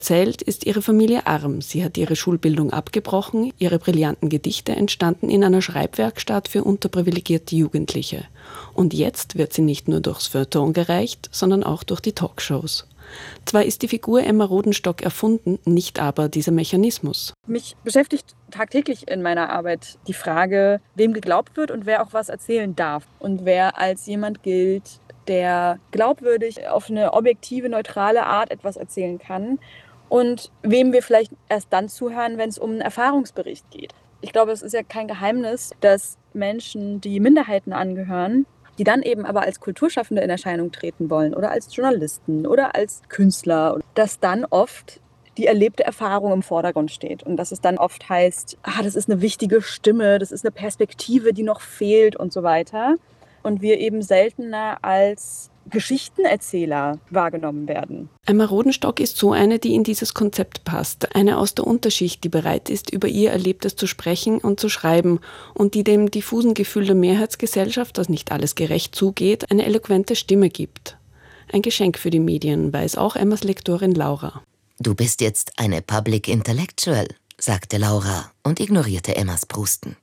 Zählt ist ihre Familie arm. Sie hat ihre Schulbildung abgebrochen. Ihre brillanten Gedichte entstanden in einer Schreibwerkstatt für unterprivilegierte Jugendliche. Und jetzt wird sie nicht nur durchs Feuilleton gereicht, sondern auch durch die Talkshows. Zwar ist die Figur Emma Rodenstock erfunden, nicht aber dieser Mechanismus. Mich beschäftigt tagtäglich in meiner Arbeit die Frage, wem geglaubt wird und wer auch was erzählen darf. Und wer als jemand gilt, der glaubwürdig auf eine objektive, neutrale Art etwas erzählen kann. Und wem wir vielleicht erst dann zuhören, wenn es um einen Erfahrungsbericht geht. Ich glaube, es ist ja kein Geheimnis, dass Menschen, die Minderheiten angehören, die dann eben aber als Kulturschaffende in Erscheinung treten wollen oder als Journalisten oder als Künstler, dass dann oft die erlebte Erfahrung im Vordergrund steht und dass es dann oft heißt, das ist eine wichtige Stimme, das ist eine Perspektive, die noch fehlt und so weiter. Und wir eben seltener als Geschichtenerzähler wahrgenommen werden. Emma Rodenstock ist so eine, die in dieses Konzept passt. Eine aus der Unterschicht, die bereit ist, über ihr Erlebtes zu sprechen und zu schreiben und die dem diffusen Gefühl der Mehrheitsgesellschaft, dass nicht alles gerecht zugeht, eine eloquente Stimme gibt. Ein Geschenk für die Medien, weiß auch Emmas Lektorin Laura. Du bist jetzt eine Public Intellectual, sagte Laura und ignorierte Emmas Prusten.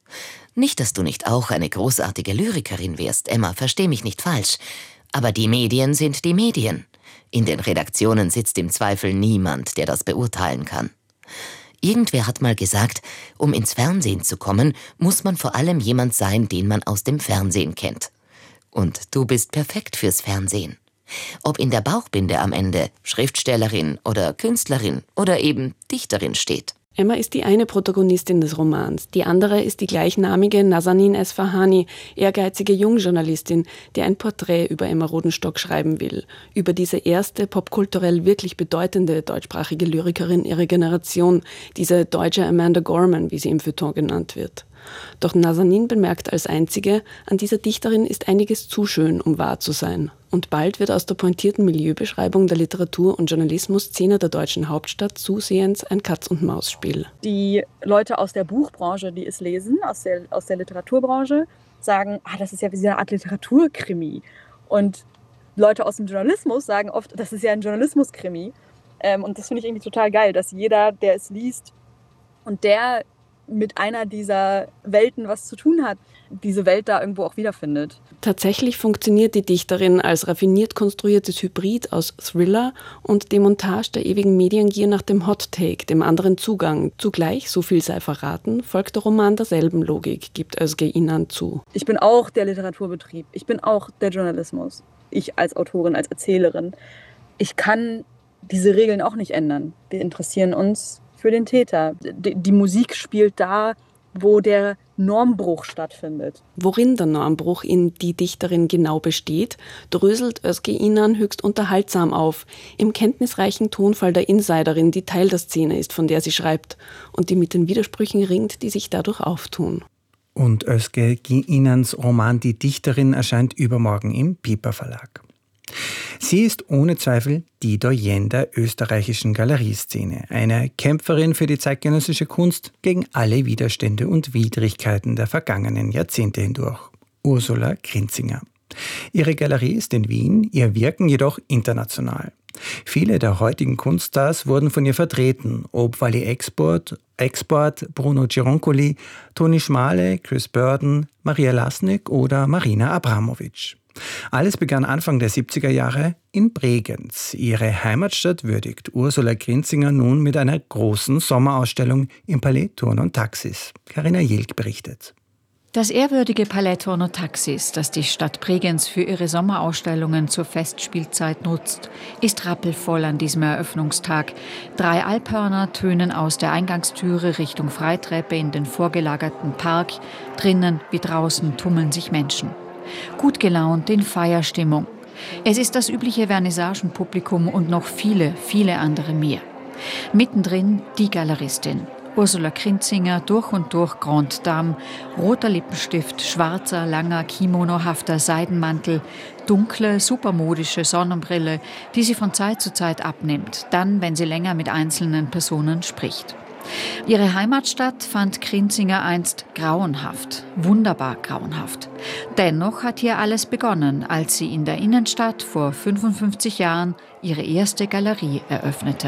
Nicht, dass du nicht auch eine großartige Lyrikerin wärst, Emma, versteh mich nicht falsch. Aber die Medien sind die Medien. In den Redaktionen sitzt im Zweifel niemand, der das beurteilen kann. Irgendwer hat mal gesagt, um ins Fernsehen zu kommen, muss man vor allem jemand sein, den man aus dem Fernsehen kennt. Und du bist perfekt fürs Fernsehen. Ob in der Bauchbinde am Ende Schriftstellerin oder Künstlerin oder eben Dichterin steht. Emma ist die eine Protagonistin des Romans. Die andere ist die gleichnamige Nazanin Esfahani, ehrgeizige Jungjournalistin, die ein Porträt über Emma Rodenstock schreiben will. Über diese erste popkulturell wirklich bedeutende deutschsprachige Lyrikerin ihrer Generation, diese deutsche Amanda Gorman, wie sie im Feuilleton genannt wird. Doch Nazanin bemerkt als einzige, an dieser Dichterin ist einiges zu schön, um wahr zu sein. Und bald wird aus der pointierten Milieubeschreibung der Literatur- und Journalismusszene der deutschen Hauptstadt zusehends ein Katz-und-Maus-Spiel. Die Leute aus der Buchbranche, die es lesen, aus der Literaturbranche, sagen, das ist ja wie so eine Art Literaturkrimi. Und Leute aus dem Journalismus sagen oft, das ist ja ein Journalismuskrimi. Und das finde ich irgendwie total geil, dass jeder, der es liest und der mit einer dieser Welten was zu tun hat, diese Welt da irgendwo auch wiederfindet. Tatsächlich funktioniert die Dichterin als raffiniert konstruiertes Hybrid aus Thriller und Demontage der ewigen Mediengier nach dem Hot Take, dem anderen Zugang. Zugleich, so viel sei verraten, folgt der Roman derselben Logik, gibt Özge İnan zu. Ich bin auch der Literaturbetrieb, ich bin auch der Journalismus. Ich als Autorin, als Erzählerin. Ich kann diese Regeln auch nicht ändern. Wir interessieren uns für den Täter. Die Musik spielt da, wo der Normbruch stattfindet. Worin der Normbruch in Die Dichterin genau besteht, dröselt Özge İnan höchst unterhaltsam auf, im kenntnisreichen Tonfall der Insiderin, die Teil der Szene ist, von der sie schreibt, und die mit den Widersprüchen ringt, die sich dadurch auftun. Und Özge İnans Roman Die Dichterin erscheint übermorgen im Piper Verlag. Sie ist ohne Zweifel die Doyenne der österreichischen Galerieszene, eine Kämpferin für die zeitgenössische Kunst gegen alle Widerstände und Widrigkeiten der vergangenen Jahrzehnte hindurch. Ursula Grinzinger. Ihre Galerie ist in Wien, ihr Wirken jedoch international. Viele der heutigen Kunststars wurden von ihr vertreten, ob Wally Export, Bruno Gironcoli, Toni Schmale, Chris Burden, Maria Lasnik oder Marina Abramovic. Alles begann Anfang der 70er Jahre in Bregenz. Ihre Heimatstadt würdigt Ursula Grinzinger nun mit einer großen Sommerausstellung im Palais Turn und Taxis. Carina Jilk berichtet. Das ehrwürdige Palais Turn und Taxis, das die Stadt Bregenz für ihre Sommerausstellungen zur Festspielzeit nutzt, ist rappelvoll an diesem Eröffnungstag. 3 Alphörner tönen aus der Eingangstüre Richtung Freitreppe in den vorgelagerten Park. Drinnen wie draußen tummeln sich Menschen. Gut gelaunt, in Feierstimmung. Es ist das übliche Vernissagenpublikum und noch viele, viele andere mehr. Mittendrin die Galeristin. Ursula Grinzinger, durch und durch Grande Dame, roter Lippenstift, schwarzer, langer, kimonohafter Seidenmantel, dunkle, supermodische Sonnenbrille, die sie von Zeit zu Zeit abnimmt, dann, wenn sie länger mit einzelnen Personen spricht. Ihre Heimatstadt fand Grinzinger einst grauenhaft, wunderbar grauenhaft. Dennoch hat hier alles begonnen, als sie in der Innenstadt vor 55 Jahren ihre erste Galerie eröffnete.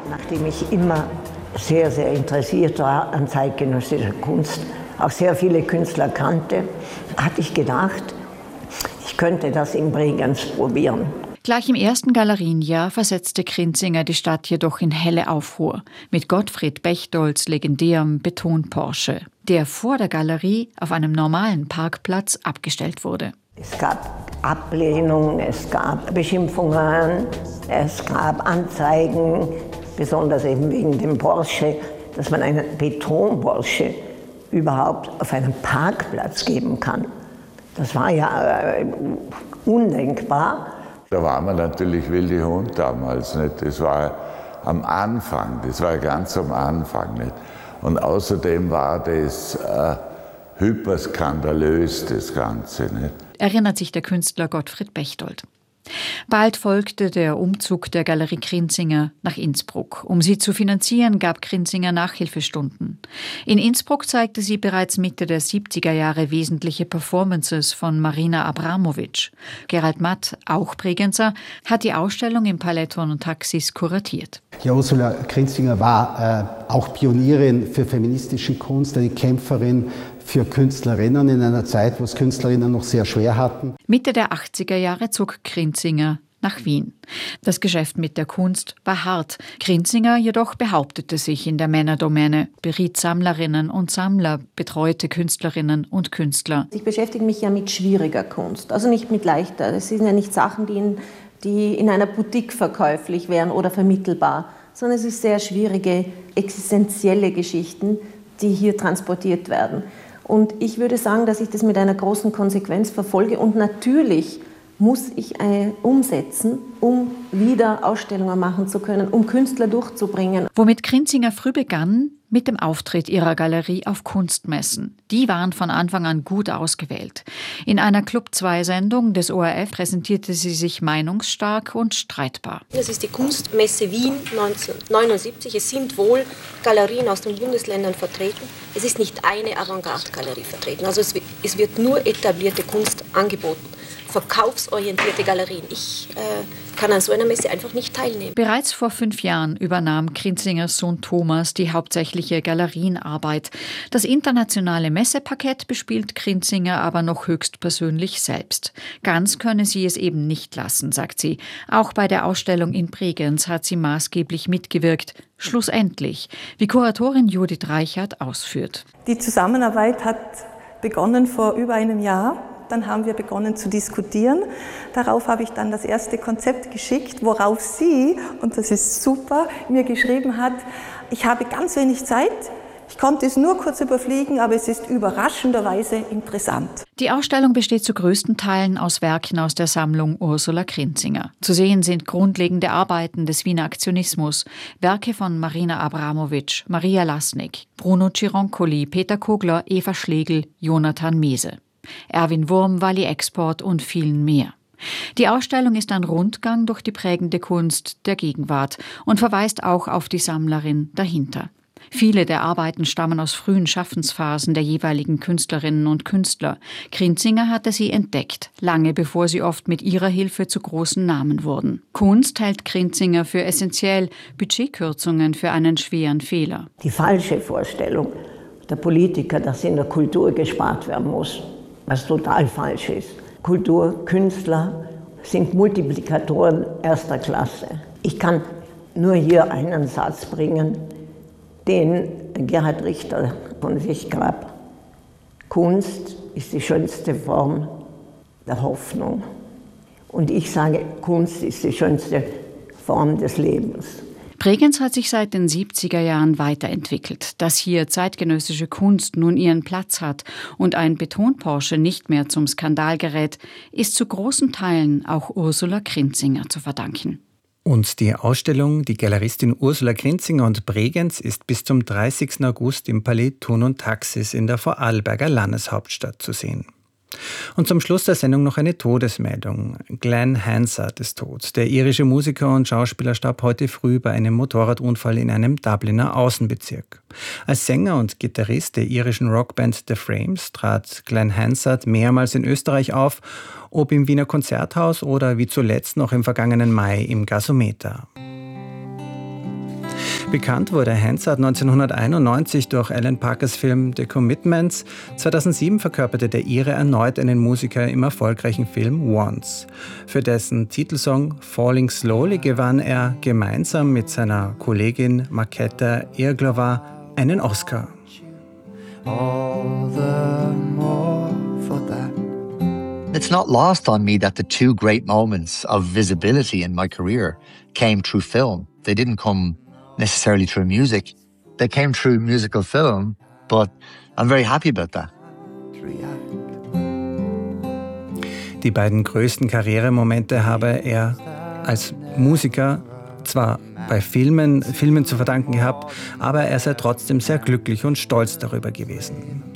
Nachdem ich immer sehr, sehr interessiert war an zeitgenössischer Kunst, auch sehr viele Künstler kannte, hatte ich gedacht, ich könnte das in Bregenz probieren. Gleich im ersten Galerienjahr versetzte Grinzinger die Stadt jedoch in helle Aufruhr mit Gottfried Bechtolds legendärem Beton-Porsche, der vor der Galerie auf einem normalen Parkplatz abgestellt wurde. Es gab Ablehnung, es gab Beschimpfungen, es gab Anzeigen, besonders eben wegen dem Porsche, dass man einen Beton-Porsche überhaupt auf einem Parkplatz geben kann. Das war ja undenkbar. Da war man natürlich wilde Hund damals, nicht? Das war am Anfang, das war ganz am Anfang. Nicht? Und außerdem war das hyperskandalös, das Ganze. Nicht? Erinnert sich der Künstler Gottfried Bechtold. Bald folgte der Umzug der Galerie Grinzinger nach Innsbruck. Um sie zu finanzieren, gab Grinzinger Nachhilfestunden. In Innsbruck zeigte sie bereits Mitte der 70er Jahre wesentliche Performances von Marina Abramovic. Gerald Matt, auch Bregenzer, hat die Ausstellung im Palais Tourne-Taxis kuratiert. Ja, Ursula Grinzinger war auch Pionierin für feministische Kunst, eine Kämpferin für Künstlerinnen in einer Zeit, wo es Künstlerinnen noch sehr schwer hatten. Mitte der 80er Jahre zog Grinzinger nach Wien. Das Geschäft mit der Kunst war hart. Grinzinger jedoch behauptete sich in der Männerdomäne, beriet Sammlerinnen und Sammler, betreute Künstlerinnen und Künstler. Ich beschäftige mich ja mit schwieriger Kunst, also nicht mit leichter. Das sind ja nicht Sachen, die in einer Boutique verkäuflich wären oder vermittelbar, sondern es ist sehr schwierige, existenzielle Geschichten, die hier transportiert werden. Und ich würde sagen, dass ich das mit einer großen Konsequenz verfolge. Und natürlich muss ich umsetzen, um wieder Ausstellungen machen zu können, um Künstler durchzubringen. Womit Grinzinger früh begann, mit dem Auftritt ihrer Galerie auf Kunstmessen. Die waren von Anfang an gut ausgewählt. In einer Club-2-Sendung des ORF präsentierte sie sich meinungsstark und streitbar. Das ist die Kunstmesse Wien 1979. Es sind wohl Galerien aus den Bundesländern vertreten. Es ist nicht eine Avantgarde-Galerie vertreten. Also es wird nur etablierte Kunst angeboten. Verkaufsorientierte Galerien. Ich kann an so einer Messe einfach nicht teilnehmen. Bereits vor 5 Jahren übernahm Grinzingers Sohn Thomas die hauptsächliche Galerienarbeit. Das internationale Messepaket bespielt Grinzinger aber noch höchstpersönlich selbst. Ganz könne sie es eben nicht lassen, sagt sie. Auch bei der Ausstellung in Bregenz hat sie maßgeblich mitgewirkt. Schlussendlich, wie Kuratorin Judith Reichert ausführt. Die Zusammenarbeit hat begonnen vor über einem Jahr. Dann haben wir begonnen zu diskutieren. Darauf habe ich dann das erste Konzept geschickt, worauf sie, und das ist super, mir geschrieben hat, ich habe ganz wenig Zeit, ich konnte es nur kurz überfliegen, aber es ist überraschenderweise interessant. Die Ausstellung besteht zu größten Teilen aus Werken aus der Sammlung Ursula Grinzinger. Zu sehen sind grundlegende Arbeiten des Wiener Aktionismus, Werke von Marina Abramovic, Maria Lasnik, Bruno Cironcoli, Peter Kogler, Eva Schlegel, Jonathan Mese, Erwin Wurm, Wally Export und vielen mehr. Die Ausstellung ist ein Rundgang durch die prägende Kunst der Gegenwart und verweist auch auf die Sammlerin dahinter. Viele der Arbeiten stammen aus frühen Schaffensphasen der jeweiligen Künstlerinnen und Künstler. Grinzinger hatte sie entdeckt, lange bevor sie oft mit ihrer Hilfe zu großen Namen wurden. Kunst hält Grinzinger für essentiell, Budgetkürzungen für einen schweren Fehler. Die falsche Vorstellung der Politiker, dass in der Kultur gespart werden muss, was total falsch ist. Kultur, Künstler sind Multiplikatoren erster Klasse. Ich kann nur hier einen Satz bringen, den Gerhard Richter von sich gab. Kunst ist die schönste Form der Hoffnung. Und ich sage, Kunst ist die schönste Form des Lebens. Bregenz hat sich seit den 70er Jahren weiterentwickelt. Dass hier zeitgenössische Kunst nun ihren Platz hat und ein Beton-Porsche nicht mehr zum Skandal gerät, ist zu großen Teilen auch Ursula Grinzinger zu verdanken. Und die Ausstellung Die Galeristin Ursula Grinzinger und Bregenz ist bis zum 30. August im Palais Tourne-Taxis in der Vorarlberger Landeshauptstadt zu sehen. Und zum Schluss der Sendung noch eine Todesmeldung. Glenn Hansard ist tot. Der irische Musiker und Schauspieler starb heute früh bei einem Motorradunfall in einem Dubliner Außenbezirk. Als Sänger und Gitarrist der irischen Rockband The Frames trat Glenn Hansard mehrmals in Österreich auf, ob im Wiener Konzerthaus oder wie zuletzt noch im vergangenen Mai im Gasometer. Bekannt wurde Hansard 1991 durch Alan Parkers Film The Commitments. 2007 verkörperte der Ire erneut einen Musiker im erfolgreichen Film Once. Für dessen Titelsong Falling Slowly gewann er gemeinsam mit seiner Kollegin Markéta Irglová einen Oscar. All the more for that. It's not lost on me that the two great moments of visibility in my career came through film. They didn't come necessarily through music. They came through musical film, but I'm very happy about that. Die beiden größten Karrieremomente habe er als Musiker zwar bei Filmen zu verdanken gehabt, aber er sei trotzdem sehr glücklich und stolz darüber gewesen.